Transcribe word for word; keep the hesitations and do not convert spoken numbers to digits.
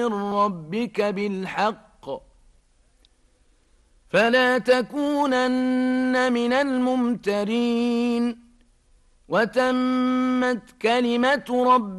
من ربك بالحق فلا تكونن من الممترين وتمت كلمة ربك